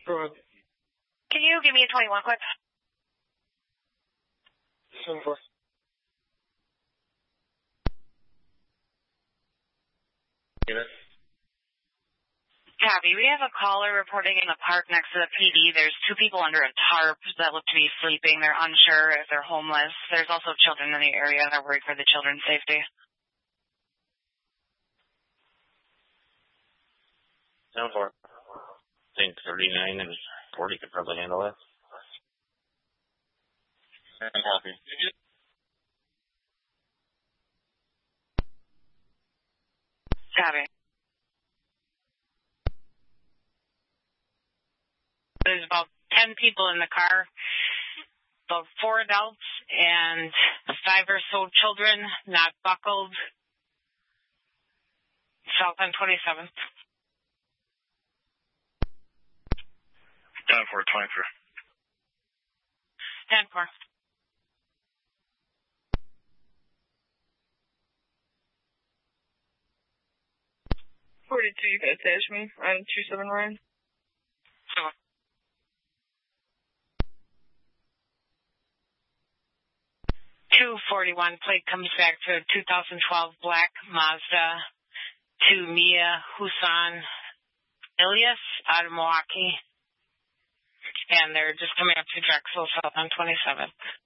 Go ahead. Can you give me a 21 quick? 7-4. Unit. Copy. We have a caller reporting in the park next to the PD. There's two people under a tarp that look to be sleeping. They're unsure if they're homeless. There's also children in the area. They're worried for the children's safety. 7-4. I think 39 and 40 could probably handle that. I'm happy. Copy. There's about 10 people in the car, about 4 adults and 5 or so children, not buckled. South on 27th. 10-4, 23. 10-4. You can attach me on 27 Ryan. Sure. 241 plate comes back to a 2012 black Mazda to Mia Husan Ilyas out of Milwaukee. And they're just coming up to Drexel South on 27th.